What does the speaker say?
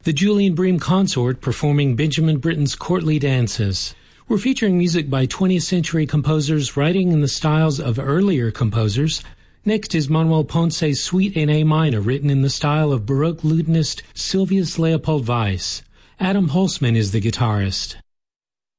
The Julian Bream Consort performing Benjamin Britten's Courtly Dances. We're featuring music by 20th century composers writing in the styles of earlier composers. Next is Manuel Ponce's Suite in A minor, written in the style of Baroque lutenist Sylvius Leopold Weiss. Adam Holzman is the guitarist.